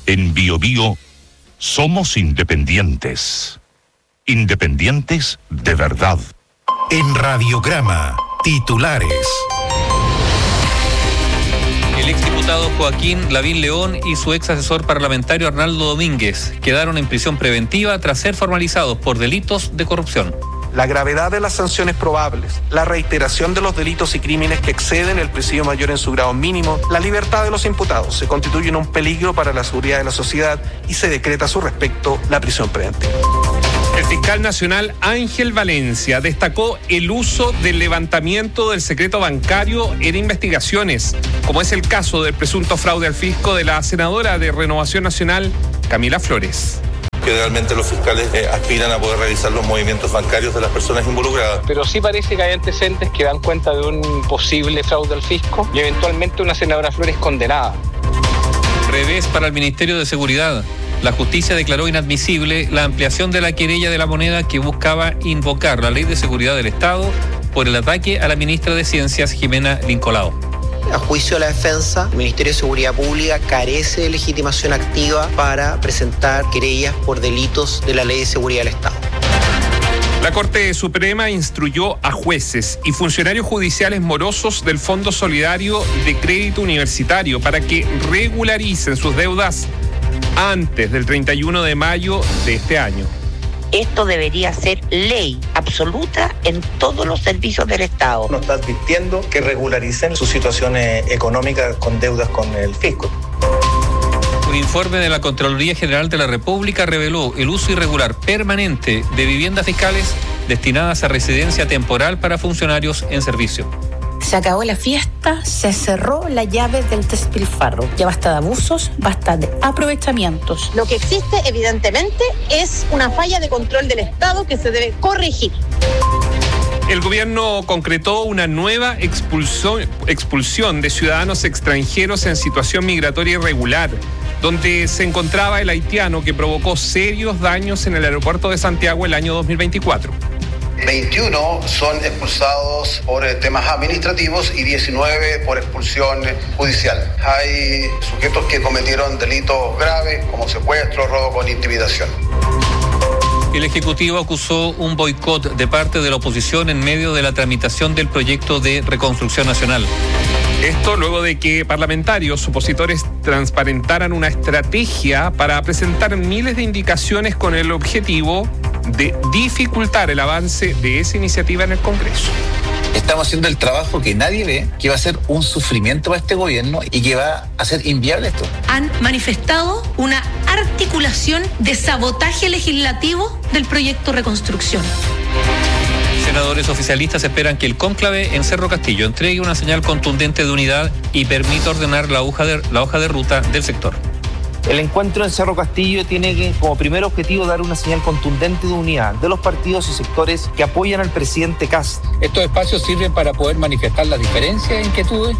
En BioBio somos independientes. Independientes de verdad. En Radiograma, titulares. El exdiputado Joaquín Lavín León y su ex asesor parlamentario Arnaldo Domínguez quedaron en prisión preventiva tras ser formalizados por delitos de corrupción. La gravedad de las sanciones probables, la reiteración de los delitos y crímenes que exceden el presidio mayor en su grado mínimo, la libertad de los imputados se constituyen un peligro para la seguridad de la sociedad y se decreta a su respecto la prisión preventiva. El fiscal nacional Ángel Valencia destacó el uso del levantamiento del secreto bancario en investigaciones, como es el caso del presunto fraude al fisco de la senadora de Renovación Nacional, Camila Flores. Generalmente los fiscales aspiran a poder revisar los movimientos bancarios de las personas involucradas. Pero sí parece que hay antecedentes que dan cuenta de un posible fraude al fisco y eventualmente una senadora Flores condenada. Revés para el Ministerio de Seguridad. La justicia declaró inadmisible la ampliación de la querella de La Moneda que buscaba invocar la Ley de Seguridad del Estado por el ataque a la ministra de Ciencias, Jimena Lincolao. A juicio de la defensa, el Ministerio de Seguridad Pública carece de legitimación activa para presentar querellas por delitos de la Ley de Seguridad del Estado. La Corte Suprema instruyó a jueces y funcionarios judiciales morosos del Fondo Solidario de Crédito Universitario para que regularicen sus deudas antes del 31 de mayo de este año. Esto debería ser ley absoluta en todos los servicios del Estado. Nos está advirtiendo que regularicen sus situaciones económicas con deudas con el fisco. Un informe de la Contraloría General de la República reveló el uso irregular permanente de viviendas fiscales destinadas a residencia temporal para funcionarios en servicio. Se acabó la fiesta, se cerró la llave del despilfarro. Ya basta de abusos, basta de aprovechamientos. Lo que existe, evidentemente, es una falla de control del Estado que se debe corregir. El gobierno concretó una nueva expulsión de ciudadanos extranjeros en situación migratoria irregular, donde se encontraba el haitiano que provocó serios daños en el aeropuerto de Santiago el año 2024. 21 son expulsados por temas administrativos y 19 por expulsión judicial. Hay sujetos que cometieron delitos graves como secuestro, robo con intimidación. El Ejecutivo acusó un boicot de parte de la oposición en medio de la tramitación del proyecto de reconstrucción nacional. Esto luego de que parlamentarios opositores transparentaran una estrategia para presentar miles de indicaciones con el objetivo de dificultar el avance de esa iniciativa en el Congreso. Estamos haciendo el trabajo que nadie ve, que va a ser un sufrimiento para este gobierno y que va a hacer inviable esto. Han manifestado una articulación de sabotaje legislativo del proyecto Reconstrucción. Senadores oficialistas esperan que el cónclave en Cerro Castillo entregue una señal contundente de unidad y permita ordenar la hoja de ruta del sector. El encuentro en Cerro Castillo tiene como primer objetivo dar una señal contundente de unidad de los partidos y sectores que apoyan al presidente Kast. Estos espacios sirven para poder manifestar las diferencias e inquietudes.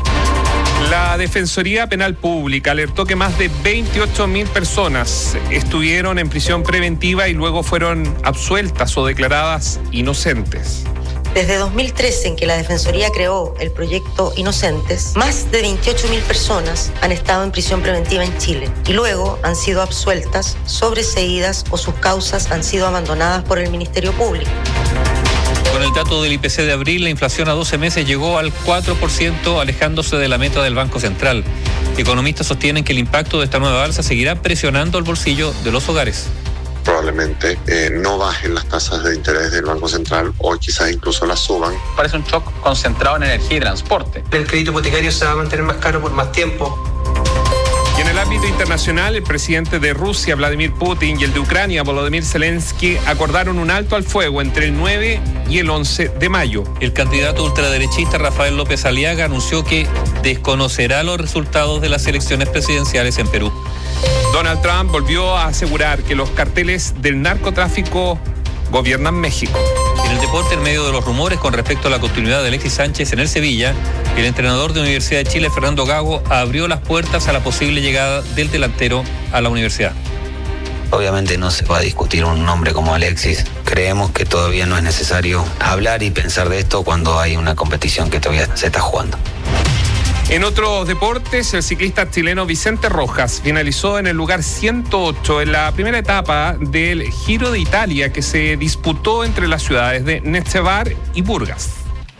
La Defensoría Penal Pública alertó que más de 28.000 personas estuvieron en prisión preventiva y luego fueron absueltas o declaradas inocentes. Desde 2013, en que la Defensoría creó el proyecto Inocentes, más de 28.000 personas han estado en prisión preventiva en Chile y luego han sido absueltas, sobreseídas o sus causas han sido abandonadas por el Ministerio Público. Con el dato del IPC de abril, la inflación a 12 meses llegó al 4%, alejándose de la meta del Banco Central. Economistas sostienen que el impacto de esta nueva alza seguirá presionando el bolsillo de los hogares. Probablemente no bajen las tasas de interés del Banco Central o quizás incluso las suban. Parece un shock concentrado en energía y transporte. El crédito hipotecario se va a mantener más caro por más tiempo. Y en el ámbito internacional, el presidente de Rusia, Vladimir Putin, y el de Ucrania, Volodymyr Zelensky, acordaron un alto al fuego entre el 9 y el 11 de mayo. El candidato ultraderechista Rafael López Aliaga anunció que desconocerá los resultados de las elecciones presidenciales en Perú. Donald Trump volvió a asegurar que los carteles del narcotráfico gobiernan México. En el deporte, en medio de los rumores con respecto a la continuidad de Alexis Sánchez en el Sevilla, el entrenador de Universidad de Chile, Fernando Gago, abrió las puertas a la posible llegada del delantero a la universidad. Obviamente no se va a discutir un nombre como Alexis. Creemos que todavía no es necesario hablar y pensar de esto cuando hay una competición que todavía se está jugando. En otros deportes, el ciclista chileno Vicente Rojas finalizó en el lugar 108 en la primera etapa del Giro de Italia que se disputó entre las ciudades de Nechevar y Burgas.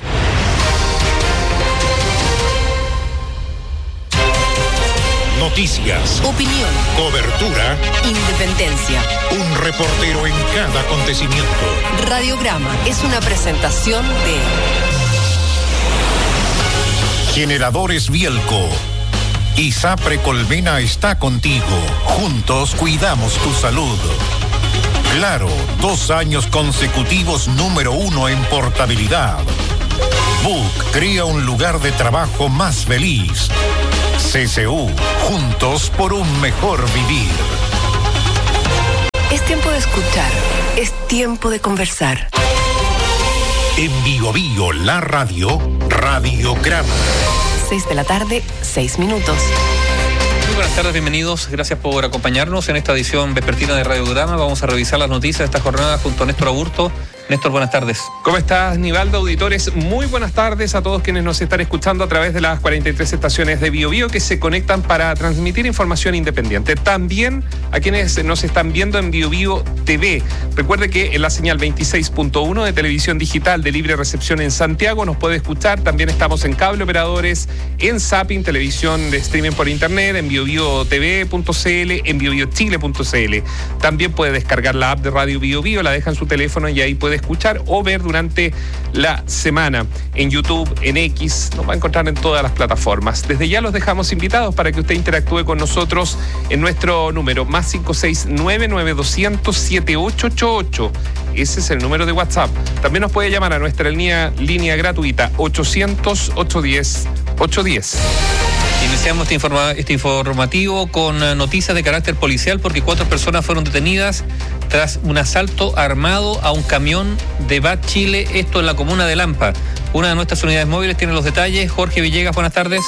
Noticias, opinión, cobertura, independencia. Un reportero en cada acontecimiento. Radiograma es una presentación de Generadores Bielco. ISAPRE Colmena está contigo. Juntos cuidamos tu salud. Claro, 2 años consecutivos número 1 en portabilidad. Book crea un lugar de trabajo más feliz. CCU, juntos por un mejor vivir. Es tiempo de escuchar, es tiempo de conversar. En Bio Bio, la radio, Radiograma. 6 de la tarde, 6 minutos. Muy buenas tardes, bienvenidos. Gracias por acompañarnos en esta edición vespertina de Radiograma. Vamos a revisar las noticias de esta jornada junto a Néstor Aburto. Néstor, buenas tardes. ¿Cómo estás, Nivaldo? Auditores, muy buenas tardes a todos quienes nos están escuchando a través de las 43 estaciones de Bio Bio que se conectan para transmitir información independiente. También a quienes nos están viendo en Bio Bio TV. Recuerde que en la señal 26.1 de televisión digital de libre recepción en Santiago nos puede escuchar. También estamos en cable operadores, en Zapping, televisión de streaming por internet, en biobiotv.cl, en biobiochile.cl. También puede descargar la app de Radio Bio Bio, la deja en su teléfono y ahí puede escuchar o ver durante la semana. En YouTube, en X, nos va a encontrar en todas las plataformas. Desde ya los dejamos invitados para que usted interactúe con nosotros en nuestro número más 569-9200-7888. Ese es el número de WhatsApp. También nos puede llamar a nuestra línea gratuita 800-810-810. Iniciamos este informativo con noticias de carácter policial porque 4 personas fueron detenidas tras un asalto armado a un camión de BAT Chile, esto en la comuna de Lampa. Una de nuestras unidades móviles tiene los detalles. Jorge Villegas, buenas tardes.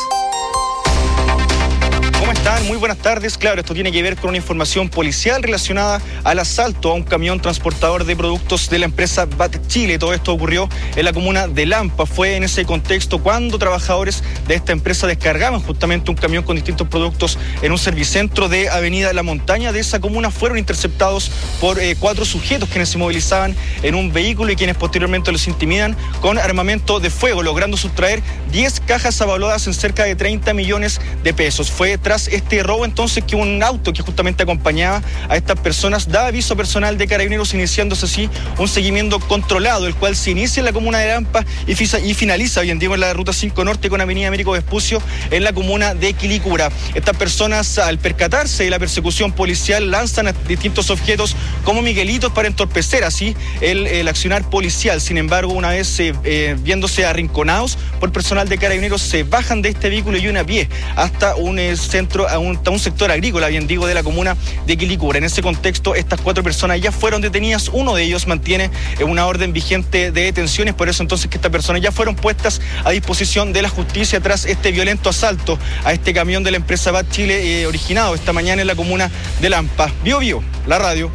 ¿Cómo están? Muy buenas tardes. Claro, esto tiene que ver con una información policial relacionada al asalto a un camión transportador de productos de la empresa BAT Chile. Todo esto ocurrió en la comuna de Lampa. Fue en ese contexto cuando trabajadores de esta empresa descargaban justamente un camión con distintos productos en un servicentro de Avenida La Montaña de esa comuna. Fueron interceptados por 4 sujetos quienes se movilizaban en un vehículo y quienes posteriormente los intimidan con armamento de fuego, logrando sustraer 10 cajas avaladas en cerca de 30 millones de pesos. Fue tras este robo entonces que un auto que justamente acompañaba a estas personas da aviso personal de Carabineros, iniciándose así un seguimiento controlado, el cual se inicia en la comuna de Lampa y finaliza, bien digo, en la ruta 5 Norte con Avenida Américo Vespucio en la comuna de Quilicura. Estas personas, al percatarse de la persecución policial, lanzan a distintos objetos como miguelitos para entorpecer así el accionar policial. Sin embargo, una vez viéndose arrinconados por personal de Carabineros, se bajan de este vehículo y a pie hasta un un sector agrícola, bien digo, de la comuna de Quilicura. En ese contexto, estas 4 personas ya fueron detenidas. Uno de ellos mantiene una orden vigente de detenciones, por eso entonces que estas personas ya fueron puestas a disposición de la justicia tras este violento asalto a este camión de la empresa BAT Chile originado esta mañana en la comuna de Lampa. Bio Bio, la radio.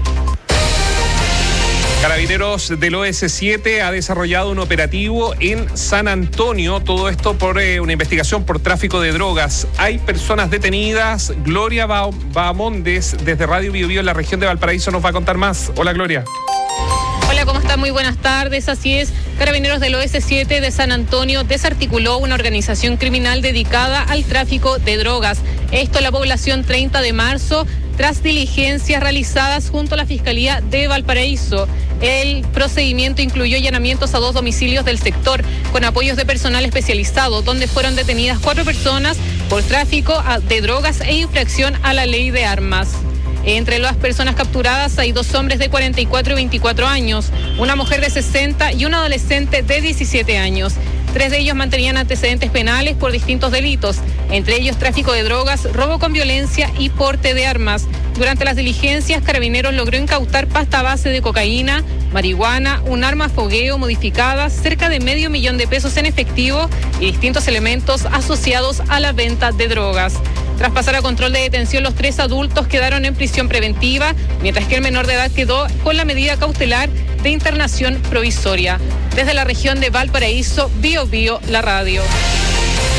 Carabineros del OS7 ha desarrollado un operativo en San Antonio, todo esto por una investigación por tráfico de drogas. Hay personas detenidas. Gloria Bahamondes, desde Radio Bio Bio en la región de Valparaíso, nos va a contar más. Hola, Gloria. Hola, ¿cómo están? Muy buenas tardes. Así es, Carabineros del OS7 de San Antonio desarticuló una organización criminal dedicada al tráfico de drogas. Esto en la población 30 de marzo, tras diligencias realizadas junto a la Fiscalía de Valparaíso. El procedimiento incluyó allanamientos a 2 domicilios del sector con apoyos de personal especializado, donde fueron detenidas 4 personas por tráfico de drogas e infracción a la ley de armas. Entre las personas capturadas hay 2 hombres de 44 y 24 años, una mujer de 60 y un adolescente de 17 años. 3 de ellos mantenían antecedentes penales por distintos delitos, entre ellos tráfico de drogas, robo con violencia y porte de armas. Durante las diligencias, Carabineros logró incautar pasta base de cocaína, marihuana, un arma fogueo modificada, cerca de $500,000 de pesos en efectivo y distintos elementos asociados a la venta de drogas. Tras pasar a control de detención, los 3 adultos quedaron en prisión preventiva, mientras que el menor de edad quedó con la medida cautelar de internación provisoria. Desde la región de Valparaíso, Bio Bio, la radio.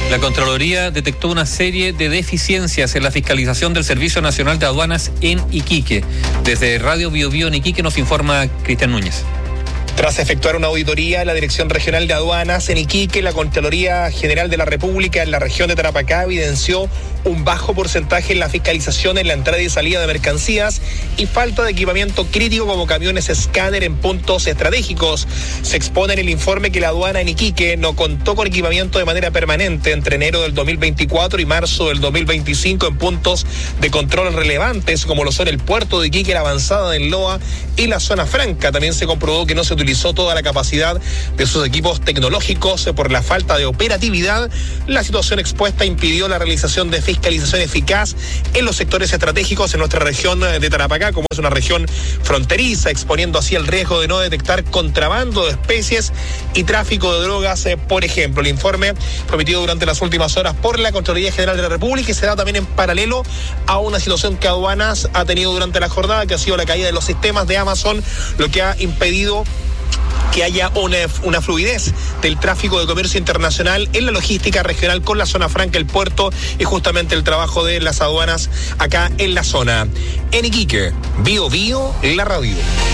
La Contraloría detectó una serie de deficiencias en la fiscalización del Servicio Nacional de Aduanas en Iquique. Desde Radio Bio Bio en Iquique nos informa Cristian Núñez. Tras efectuar una auditoría en la Dirección Regional de Aduanas en Iquique, la Contraloría General de la República en la región de Tarapacá evidenció un bajo porcentaje en la fiscalización en la entrada y salida de mercancías y falta de equipamiento crítico como camiones escáner en puntos estratégicos. Se expone en el informe que la aduana en Iquique no contó con equipamiento de manera permanente entre enero del 2024 y marzo del 2025 en puntos de control relevantes como lo son el puerto de Iquique, la avanzada del Loa y la zona franca. También se comprobó que no se utilizó toda la capacidad de sus equipos tecnológicos por la falta de operatividad. La situación expuesta impidió la realización de fiscalización eficaz en los sectores estratégicos en nuestra región de Tarapacá, como es una región fronteriza, exponiendo así el riesgo de no detectar contrabando de especies y tráfico de drogas, por ejemplo. El informe fue emitido durante las últimas horas por la Contraloría General de la República y se da también en paralelo a una situación que Aduanas ha tenido durante la jornada, que ha sido la caída de los sistemas de Amazon, lo que ha impedido que haya una fluidez del tráfico de comercio internacional en la logística regional con la zona franca, el puerto y justamente el trabajo de las aduanas acá en la zona. En Iquique, Bio Bio, la radio.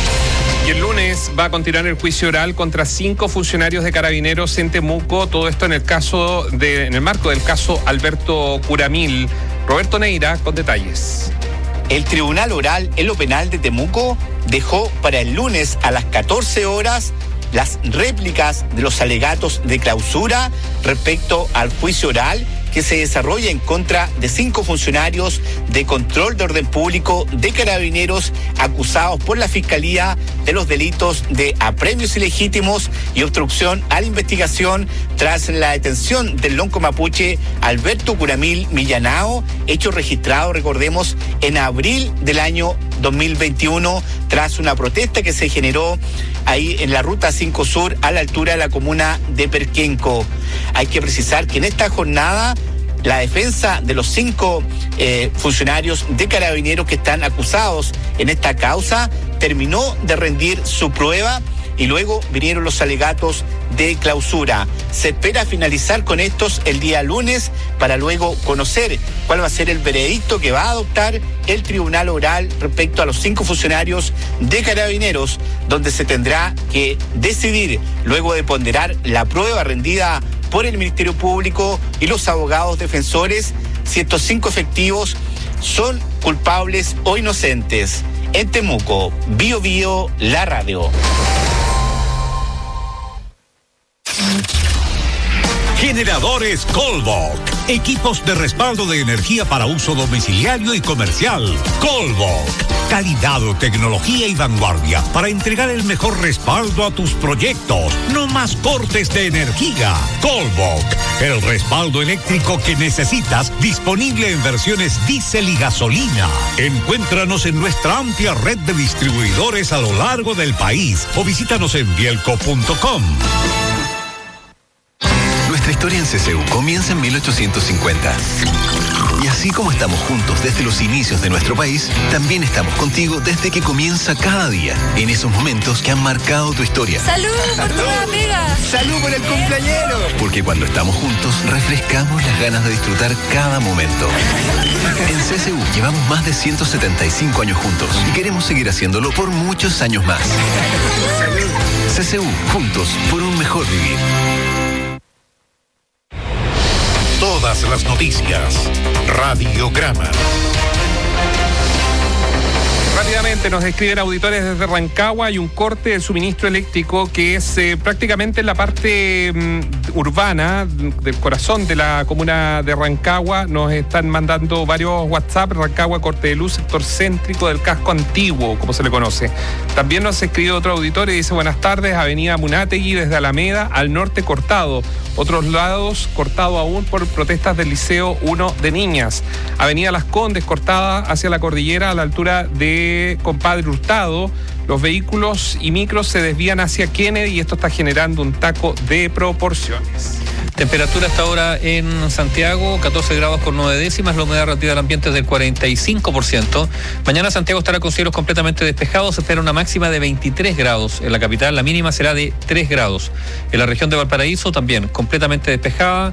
Y el lunes va a continuar el juicio oral contra 5 funcionarios de Carabineros en Temuco, todo esto en el marco del caso Alberto Curamil. Roberto Neira con detalles. El Tribunal Oral en lo Penal de Temuco dejó para el lunes a las 14 horas las réplicas de los alegatos de clausura respecto al juicio oral que se desarrolla en contra de 5 funcionarios de control de orden público de Carabineros acusados por la Fiscalía de los delitos de apremios ilegítimos y obstrucción a la investigación tras la detención del lonco mapuche Alberto Curamil Millanao, hecho registrado, recordemos, en abril del año 2021 tras una protesta que se generó ahí en la Ruta 5 Sur a la altura de la comuna de Perquenco. Hay que precisar que en esta jornada la defensa de los 5 funcionarios de Carabineros que están acusados en esta causa terminó de rendir su prueba y luego vinieron los alegatos de clausura. Se espera finalizar con estos el día lunes para luego conocer cuál va a ser el veredicto que va a adoptar el Tribunal Oral respecto a los 5 funcionarios de Carabineros, donde se tendrá que decidir luego de ponderar la prueba rendida por el Ministerio Público y los abogados defensores si estos 5 efectivos son culpables o inocentes. En Temuco, Bio Bio, la radio. Generadores Colbok. Equipos de respaldo de energía para uso domiciliario y comercial. Colbok. Calidad, tecnología y vanguardia para entregar el mejor respaldo a tus proyectos. No más cortes de energía. Colbok. El respaldo eléctrico que necesitas, disponible en versiones diésel y gasolina. Encuéntranos en nuestra amplia red de distribuidores a lo largo del país o visítanos en bielco.com. Nuestra historia en CCU comienza en 1850. Y así como estamos juntos desde los inicios de nuestro país, también estamos contigo desde que comienza cada día, en esos momentos que han marcado tu historia. ¡Salud por tu amiga! ¡Salud por el cumpleañero! Porque cuando estamos juntos, refrescamos las ganas de disfrutar cada momento. En CCU llevamos más de 175 años juntos y queremos seguir haciéndolo por muchos años más. CCU, juntos por un mejor vivir. Todas las noticias. Radiograma. Rápidamente nos escriben auditores desde Rancagua. Hay un corte del suministro eléctrico que es prácticamente en la parte urbana del corazón de la comuna de Rancagua. Nos están mandando varios WhatsApp. Rancagua, corte de luz, sector céntrico del casco antiguo, como se le conoce. También nos escribe otro auditor y dice: buenas tardes, avenida Munátegui desde Alameda al norte cortado. Otros lados cortado aún por protestas del Liceo 1 de Niñas. Avenida Las Condes cortada hacia la cordillera a la altura de Compadre Hurtado. Los vehículos y micros se desvían hacia Kennedy y esto está generando un taco de proporciones. Temperatura hasta ahora en Santiago, 14 grados con 9 décimas, la humedad relativa del ambiente es del 45%. Mañana Santiago estará con cielos completamente despejados, se espera una máxima de 23 grados. En la capital la mínima será de 3 grados. En la región de Valparaíso también completamente despejada,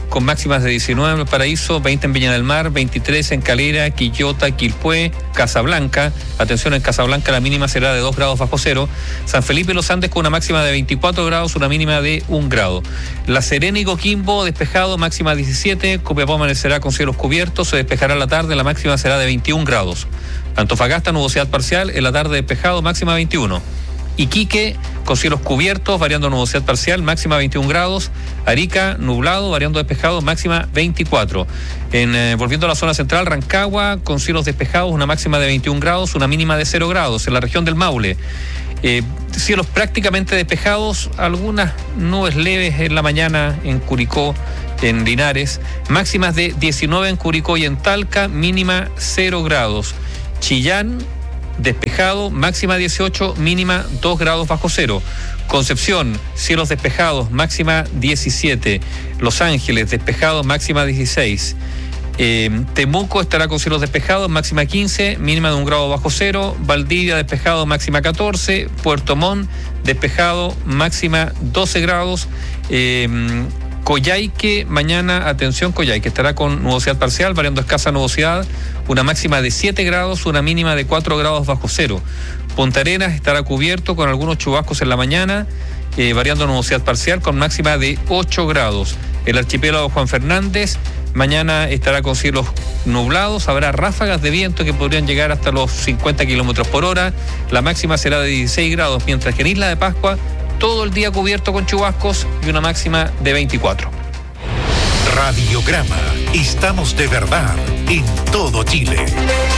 con máximas de 19 en Valparaíso, 20 en Viña del Mar, 23 en Calera, Quillota, Quilpué, Casablanca. Atención, en Casablanca la mínima será de 2 grados bajo cero. San Felipe y Los Andes con una máxima de 24 grados, una mínima de 1 grado. La Serena y Coquimbo despejado, máxima 17. Copiapó amanecerá con cielos cubiertos, se despejará en la tarde, la máxima será de 21 grados. Antofagasta, nubosidad parcial, en la tarde despejado, máxima 21. Iquique, con cielos cubiertos, variando nubosidad parcial, máxima 21 grados. Arica, nublado, variando despejado, máxima 24. Volviendo a la zona central, Rancagua, con cielos despejados, una máxima de 21 grados, una mínima de 0 grados. En la región del Maule, cielos prácticamente despejados, algunas nubes leves en la mañana en Curicó, en Linares, máximas de 19 en Curicó y en Talca, mínima 0 grados. Chillán, despejado, máxima 18, mínima 2 grados bajo cero. Concepción, cielos despejados, máxima 17. Los Ángeles, despejado, máxima 16. Temuco estará con cielos despejados, máxima 15, mínima de 1 grado bajo cero. Valdivia, despejado, máxima 14. Puerto Montt, despejado, máxima 12 grados. Coyhaique, mañana, atención, Coyhaique estará con nubosidad parcial, variando escasa nubosidad, una máxima de 7 grados, una mínima de 4 grados bajo cero. Punta Arenas estará cubierto con algunos chubascos en la mañana, variando nubosidad parcial con máxima de 8 grados. El archipiélago Juan Fernández mañana estará con cielos nublados, habrá ráfagas de viento que podrían llegar hasta los 50 kilómetros por hora, la máxima será de 16 grados, mientras que en Isla de Pascua todo el día cubierto con chubascos y una máxima de 24. Radiograma. Estamos de verdad en todo Chile.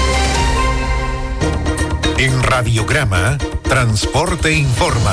En Radiograma, Transporte Informa.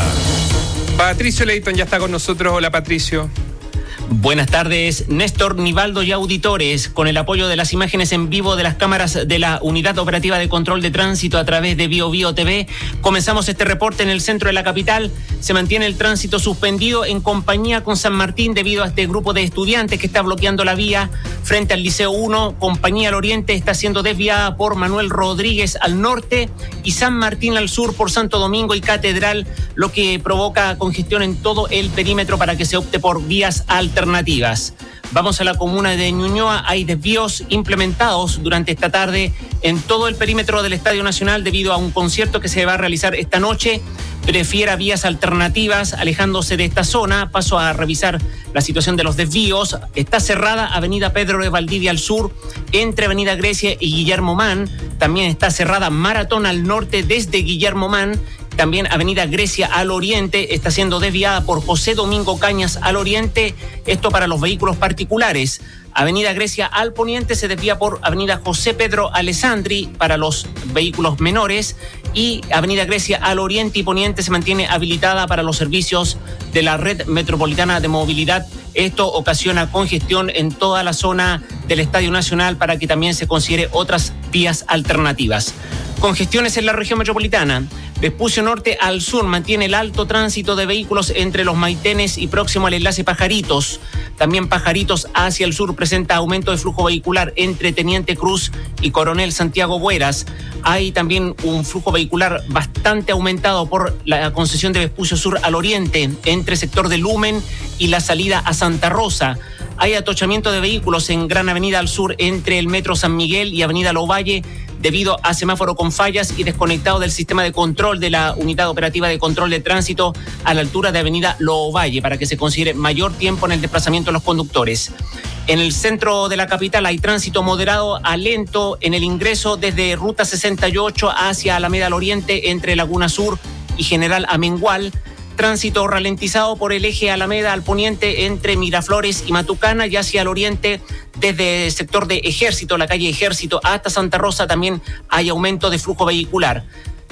Patricio Leighton ya está con nosotros. Hola, Patricio. Buenas tardes, Néstor, Nivaldo y auditores. Con el apoyo de las imágenes en vivo de las cámaras de la Unidad Operativa de Control de Tránsito a través de BioBio TV, comenzamos este reporte en el centro de la capital. Se mantiene el tránsito suspendido en compañía con San Martín debido a este grupo de estudiantes que está bloqueando la vía frente al Liceo 1. Compañía al Oriente está siendo desviada por Manuel Rodríguez al norte y San Martín al sur por Santo Domingo y Catedral, lo que provoca congestión en todo el perímetro para que se opte por vías alternativas. Vamos a la comuna de Ñuñoa. Hay desvíos implementados durante esta tarde en todo el perímetro del Estadio Nacional debido a un concierto que se va a realizar esta noche. Prefiera vías alternativas alejándose de esta zona. Paso a revisar la situación de los desvíos. Está cerrada Avenida Pedro de Valdivia al sur entre Avenida Grecia y Guillermo Mann. También está cerrada Maratón al norte desde Guillermo Mann. También Avenida Grecia al oriente está siendo desviada por José Domingo Cañas al oriente, esto para los vehículos particulares. Avenida Grecia al poniente se desvía por Avenida José Pedro Alessandri para los vehículos menores y Avenida Grecia al oriente y poniente se mantiene habilitada para los servicios de la Red Metropolitana de Movilidad. Esto ocasiona congestión en toda la zona del Estadio Nacional para que también se considere otras vías alternativas. Congestiones en la región metropolitana. Vespucio Norte al sur mantiene el alto tránsito de vehículos entre los Maitenes y próximo al enlace Pajaritos. También Pajaritos hacia el sur presenta aumento de flujo vehicular entre Teniente Cruz y Coronel Santiago Bueras. Hay también un flujo vehicular bastante aumentado por la concesión de Vespucio Sur al oriente entre sector de Lumen y la salida a Santa Rosa. Hay atochamiento de vehículos en Gran Avenida al sur entre el Metro San Miguel y Avenida Lovalle debido a semáforo con fallas y desconectado del sistema de control de la Unidad Operativa de Control de Tránsito a la altura de Avenida Lovalle para que se considere mayor tiempo en el desplazamiento de los conductores. En el centro de la capital hay tránsito moderado a lento en el ingreso desde Ruta 68 hacia Alameda al Oriente entre Laguna Sur y General Amengual. Tránsito ralentizado por el eje Alameda al poniente entre Miraflores y Matucana y hacia el oriente desde el sector de Ejército, la calle Ejército hasta Santa Rosa también hay aumento de flujo vehicular.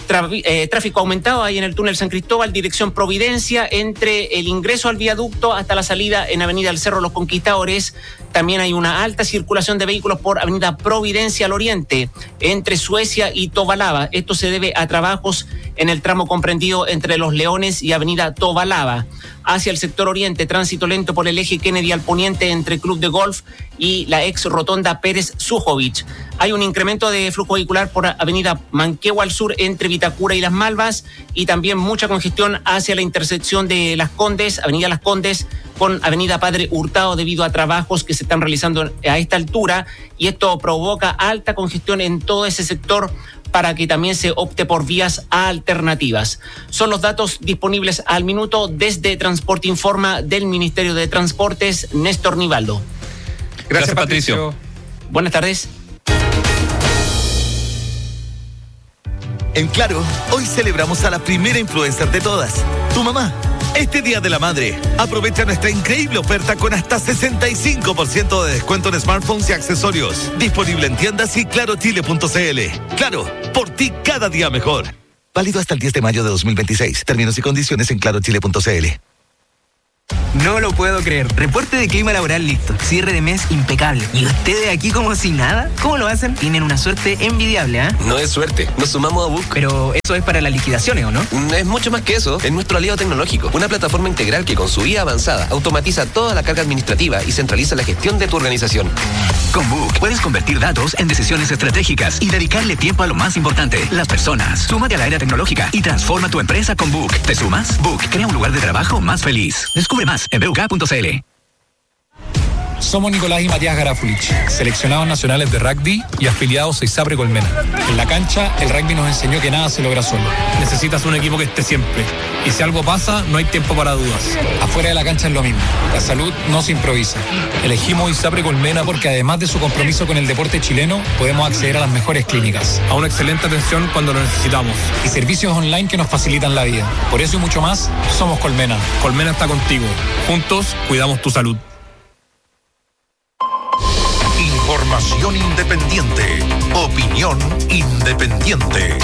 Tráfico aumentado ahí en el túnel San Cristóbal, dirección Providencia, entre el ingreso al viaducto hasta la salida en Avenida El Cerro Los Conquistadores. También hay una alta circulación de vehículos por Avenida Providencia al oriente, entre Suecia y Tobalaba. Esto se debe a trabajos en el tramo comprendido entre Los Leones y Avenida Tobalaba. hacia el sector oriente, tránsito lento por el eje Kennedy al poniente entre Club de Golf y la ex rotonda Pérez Sujovic. Hay un incremento de flujo vehicular por avenida Manquehue al sur entre Vitacura y Las Malvas, y también mucha congestión hacia la intersección de Las Condes, avenida Las Condes con avenida Padre Hurtado debido a trabajos que se están realizando a esta altura, y esto provoca alta congestión en todo ese sector para que también se opte por vías alternativas. Son los datos disponibles al minuto desde Transporte Informa del Ministerio de Transportes, Néstor Nivaldo. Gracias, Patricio. Buenas tardes. En Claro, hoy celebramos a la primera influencer de todas, tu mamá. Este Día de la Madre, aprovecha nuestra increíble oferta con hasta 65% de descuento en smartphones y accesorios. Disponible en tiendas y clarochile.cl. Claro, por ti cada día mejor. Válido hasta el 10 de mayo de 2026. Términos y condiciones en clarochile.cl. No lo puedo creer. Reporte de clima laboral listo. Cierre de mes impecable. ¿Y ustedes aquí como si nada? ¿Cómo lo hacen? Tienen una suerte envidiable, ¿ah? No es suerte. Nos sumamos a Book. Pero eso es para las liquidaciones, ¿o no? Es mucho más que eso. Es nuestro aliado tecnológico. Una plataforma integral que con su IA avanzada automatiza toda la carga administrativa y centraliza la gestión de tu organización. Con Book puedes convertir datos en decisiones estratégicas y dedicarle tiempo a lo más importante, las personas. Súmate a la era tecnológica y transforma tu empresa con Book. ¿Te sumas? Book crea un lugar de trabajo más feliz. Descubre más en buk.cl. Somos Nicolás y Matías Garafulich, seleccionados nacionales de rugby y afiliados a ISAPRE Colmena. En la cancha, el rugby nos enseñó que nada se logra solo. Necesitas un equipo que esté siempre. Y si algo pasa, no hay tiempo para dudas. Afuera de la cancha es lo mismo. La salud no se improvisa. Elegimos ISAPRE Colmena porque además de su compromiso con el deporte chileno, podemos acceder a las mejores clínicas, a una excelente atención cuando lo necesitamos y servicios online que nos facilitan la vida. Por eso y mucho más, somos Colmena. Colmena está contigo. Juntos, cuidamos tu salud. Información independiente. Opinión independiente.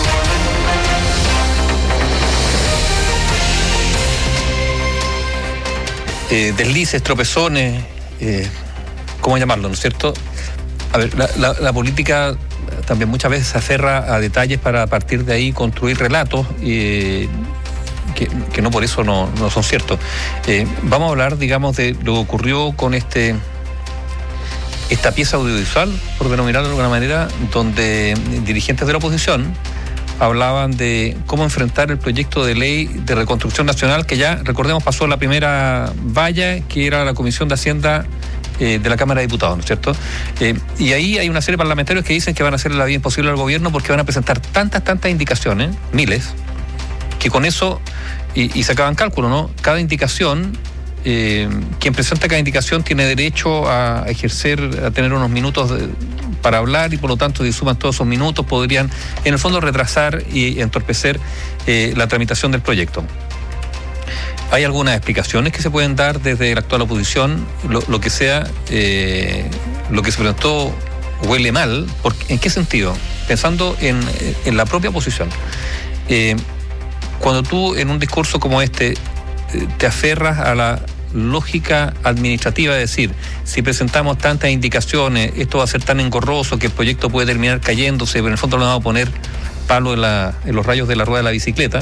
Deslices, tropezones, ¿cómo llamarlo, no es cierto? A ver, la política también muchas veces se aferra a detalles para a partir de ahí construir relatos que no por eso no son ciertos. Vamos a hablar, digamos, de lo que ocurrió con esta pieza audiovisual, por denominarlo de alguna manera, donde dirigentes de la oposición hablaban de cómo enfrentar el proyecto de ley de reconstrucción nacional que ya, recordemos, pasó la primera valla, que era la Comisión de Hacienda de la Cámara de Diputados, ¿no es cierto? Y ahí hay una serie de parlamentarios que dicen que van a hacerle la vida imposible al gobierno porque van a presentar tantas indicaciones, miles, que con eso, y sacaban cálculo, ¿no? Cada indicación, quien presenta cada indicación tiene derecho a ejercer, a tener unos minutos para hablar, y por lo tanto, si suman todos esos minutos, podrían en el fondo retrasar y entorpecer la tramitación del proyecto. Hay algunas explicaciones que se pueden dar desde la actual oposición, lo que sea, lo que se presentó huele mal. ¿En qué sentido? Pensando en la propia oposición. Cuando tú en un discurso como este te aferras a la lógica administrativa, de decir, si presentamos tantas indicaciones, esto va a ser tan engorroso que el proyecto puede terminar cayéndose, pero en el fondo le vamos a poner palo en los rayos de la rueda de la bicicleta,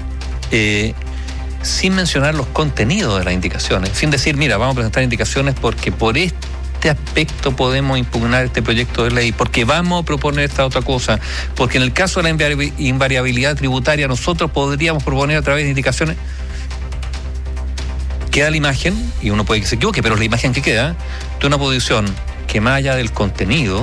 sin mencionar los contenidos de las indicaciones, sin decir, mira, vamos a presentar indicaciones porque por este aspecto podemos impugnar este proyecto de ley, porque vamos a proponer esta otra cosa, porque en el caso de la invariabilidad tributaria nosotros podríamos proponer a través de indicaciones. Queda la imagen, y uno puede que se equivoque, pero la imagen que queda de una posición que, más allá del contenido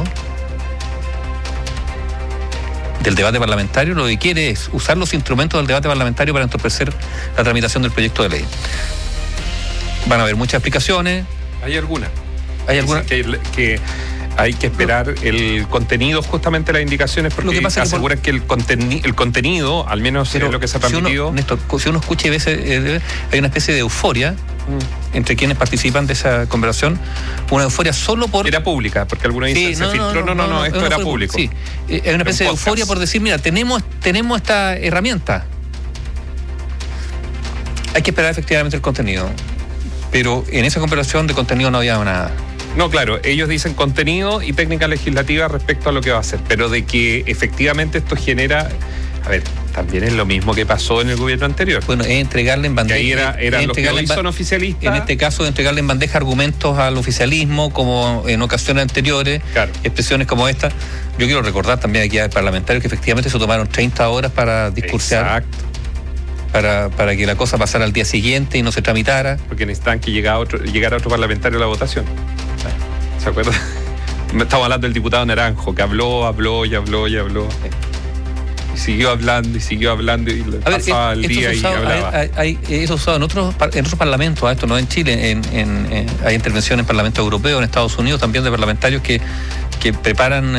del debate parlamentario, lo que quiere es usar los instrumentos del debate parlamentario para entorpecer la tramitación del proyecto de ley. Van a haber muchas explicaciones. ¿Hay alguna que hay que esperar el contenido justamente de las indicaciones, porque lo que pasa aseguran que el contenido, al menos es lo que se ha transmitido. Si uno escucha y ve, hay una especie de euforia entre quienes participan de esa conversación, una euforia solo por... Era pública, porque algunos dicen, se filtró, esto era público. Sí, hay una especie de euforia por decir, mira, tenemos esta herramienta. Hay que esperar efectivamente el contenido, pero en esa conversación de contenido no había nada. No, claro, ellos dicen contenido y técnica legislativa respecto a lo que va a hacer, pero de que efectivamente esto genera... A ver, también es lo mismo que pasó en el gobierno anterior. Bueno, es entregarle en bandeja. Que ahí eran los que hoy son oficialistas. En este caso, entregarle en bandeja argumentos al oficialismo, como en ocasiones anteriores, claro. Expresiones como esta. Yo quiero recordar también aquí a parlamentarios que efectivamente se tomaron 30 horas para discursar. Exacto. Para que la cosa pasara al día siguiente y no se tramitara. Porque necesitan que llegara otro parlamentario a la votación. ¿Se acuerdan? Me estaba hablando del diputado Naranjo, que habló. Y siguió hablando y le pasaba el día y hablaba. Eso usado en otros parlamentos, esto no en Chile, hay intervenciones en parlamentos europeos, en Estados Unidos también de parlamentarios que preparan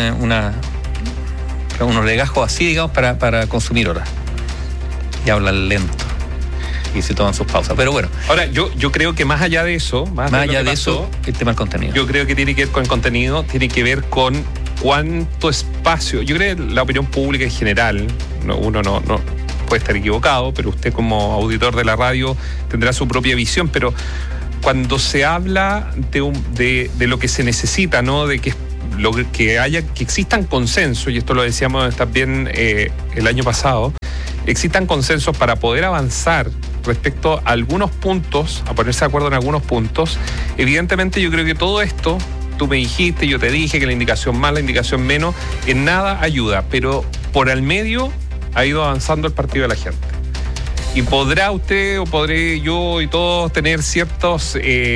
unos legajos así, digamos, para consumir horas. Y hablan lento y se toman sus pausas, pero bueno. Ahora, yo creo que más allá de eso, más allá de eso, el tema del contenido. Yo creo que tiene que ver con el contenido, tiene que ver con cuánto espacio. Yo creo que la opinión pública en general, uno no puede estar equivocado, pero usted como auditor de la radio tendrá su propia visión, pero cuando se habla de lo que se necesita, ¿no? De que existan consensos, y esto lo decíamos también el año pasado, existan consensos para poder avanzar respecto a algunos puntos, a ponerse de acuerdo en algunos puntos. Evidentemente yo creo que todo esto, tú me dijiste, yo te dije que la indicación más, la indicación menos, en nada ayuda, pero por al medio ha ido avanzando el partido de la gente. Y podrá usted o podré yo y todos tener ciertas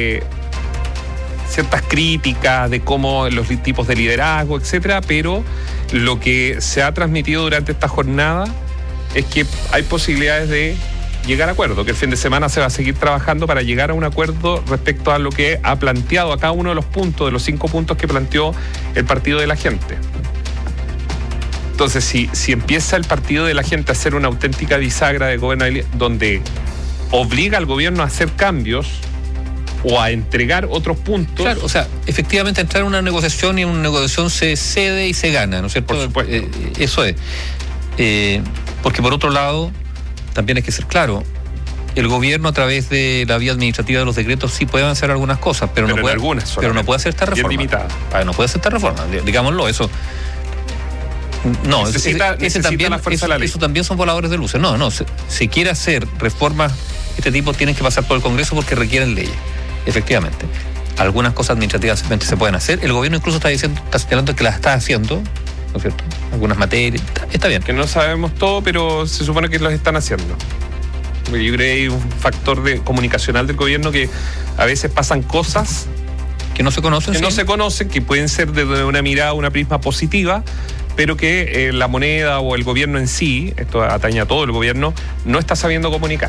críticas de cómo los tipos de liderazgo, etcétera, pero lo que se ha transmitido durante esta jornada es que hay posibilidades de llegar a acuerdo, que el fin de semana se va a seguir trabajando para llegar a un acuerdo respecto a lo que ha planteado a cada uno de los puntos, de los 5 puntos que planteó el partido de la gente. Entonces, si empieza el partido de la gente a hacer una auténtica bisagra de gobernabilidad, donde obliga al gobierno a hacer cambios o a entregar otros puntos. Claro, o sea, efectivamente entrar en una negociación y en una negociación se cede y se gana, ¿no es cierto? Por supuesto. Eso es. Porque por otro lado, también hay que ser claro, el gobierno a través de la vía administrativa de los decretos sí puede avanzar algunas cosas, pero no puede hacer esta reforma. No puede hacer esta reforma, digámoslo, eso. No, necesita la fuerza de la ley. Eso también son voladores de luces. No, si quiere hacer reformas de este tipo tienen que pasar por el Congreso porque requieren leyes, efectivamente. Algunas cosas administrativas se pueden hacer. El gobierno incluso está señalando que las está haciendo, ¿no es cierto? Algunas materias, está bien. Que no sabemos todo, pero se supone que los están haciendo. Porque yo creo que hay un factor comunicacional del gobierno que a veces pasan cosas que no se conocen. Que pueden ser desde una mirada, una prisma positiva, pero que la moneda o el gobierno en sí, esto atañe a todo el gobierno, no está sabiendo comunicar.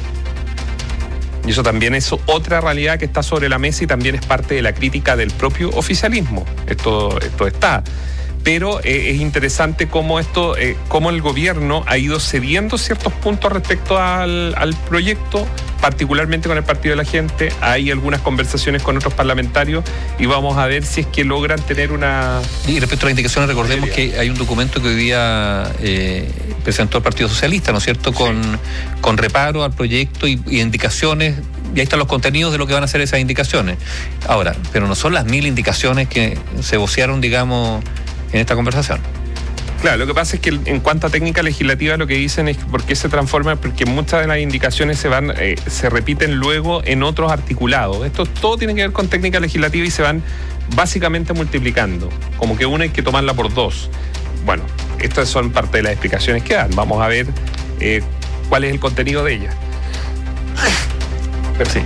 Y eso también es otra realidad que está sobre la mesa y también es parte de la crítica del propio oficialismo. Esto está. Pero es interesante cómo el gobierno ha ido cediendo ciertos puntos respecto al proyecto, particularmente con el Partido de la Gente. Hay algunas conversaciones con otros parlamentarios y vamos a ver si es que logran tener una... Y respecto a las indicaciones, recordemos que hay un documento que hoy día presentó el Partido Socialista, ¿no es cierto?, con reparo al proyecto y indicaciones. Y ahí están los contenidos de lo que van a hacer esas indicaciones. Ahora, pero no son las 1000 indicaciones que se vocearon, digamos, en esta conversación. Claro, lo que pasa es que en cuanto a técnica legislativa lo que dicen es por qué se transforma, porque muchas de las indicaciones se repiten luego en otros articulados. Esto todo tiene que ver con técnica legislativa y se van básicamente multiplicando, como que una hay que tomarla por 2. Bueno, estas son parte de las explicaciones que dan. Vamos a ver cuál es el contenido de ellas. Pero sí.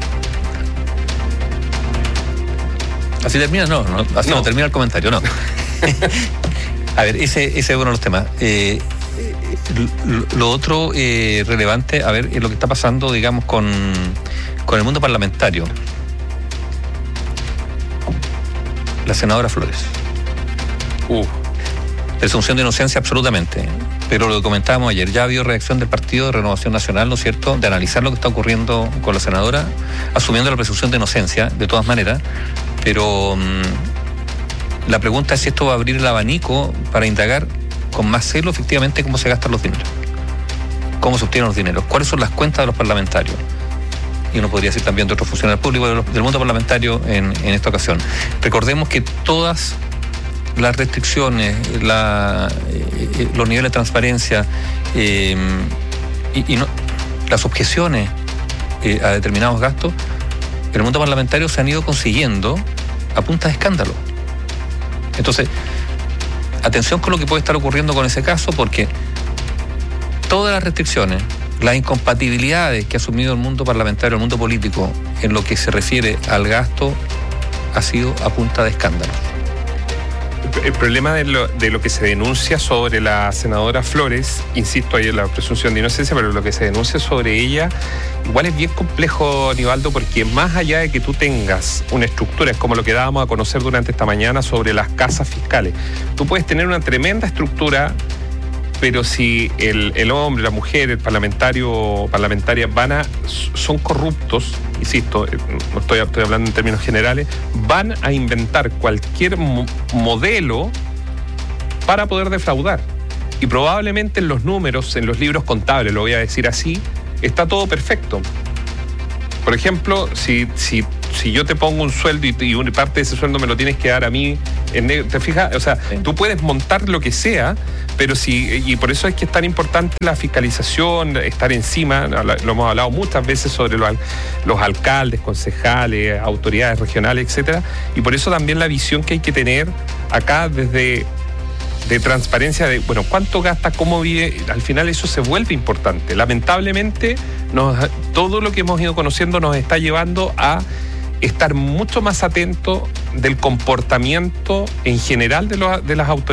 ¿Así termina? No, así no termina el comentario, no. A ver, ese es uno de los temas. Lo otro relevante, a ver, es lo que está pasando, digamos, con el mundo parlamentario. La senadora Flores. Presunción de inocencia absolutamente. Pero lo que comentábamos ayer, ya ha habido reacción del Partido de Renovación Nacional, ¿no es cierto?, de analizar lo que está ocurriendo con la senadora, asumiendo la presunción de inocencia, de todas maneras, pero la pregunta es si esto va a abrir el abanico para indagar con más celo efectivamente cómo se gastan los dineros, cómo se obtienen los dineros, cuáles son las cuentas de los parlamentarios. Y uno podría decir también de otros funcionarios públicos del mundo parlamentario en esta ocasión. Recordemos que todas las restricciones, los niveles de transparencia y no, las objeciones a determinados gastos en el mundo parlamentario se han ido consiguiendo a punta de escándalo. Entonces, atención con lo que puede estar ocurriendo con ese caso, porque todas las restricciones, las incompatibilidades que ha asumido el mundo parlamentario, el mundo político, en lo que se refiere al gasto, ha sido a punta de escándalo. El problema de lo que se denuncia sobre la senadora Flores, insisto, ahí en la presunción de inocencia, pero lo que se denuncia sobre ella igual es bien complejo, Nivaldo, porque más allá de que tú tengas una estructura, es como lo que dábamos a conocer durante esta mañana sobre las casas fiscales. Tú puedes tener una tremenda estructura, pero si el hombre, la mujer, el parlamentaria son corruptos, insisto, no estoy hablando en términos generales, van a inventar cualquier modelo para poder defraudar. Y probablemente en los números, en los libros contables, lo voy a decir así, está todo perfecto. Por ejemplo, si yo te pongo un sueldo y una parte de ese sueldo me lo tienes que dar a mí, ¿te fijas? O sea, sí, tú puedes montar lo que sea, pero y por eso es que es tan importante la fiscalización, estar encima, lo hemos hablado muchas veces sobre los alcaldes, concejales, autoridades regionales, etcétera, y por eso también la visión que hay que tener acá desde de transparencia de, bueno, cuánto gasta, cómo vive, al final eso se vuelve importante. Lamentablemente, todo lo que hemos ido conociendo nos está llevando a estar mucho más atentos del comportamiento en general de las autoridades